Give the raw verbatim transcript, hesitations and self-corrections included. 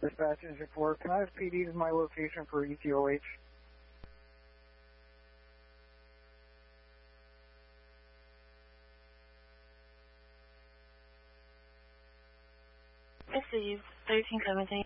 Dispatch engine four, can I have P D as my location for E T O H? Received, thirteen seventeen.